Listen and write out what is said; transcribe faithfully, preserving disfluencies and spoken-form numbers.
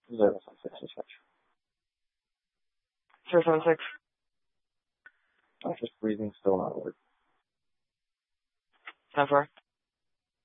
Zero seven six dispatch. Zero seven six. I'm just breathing, still not work. Ten four.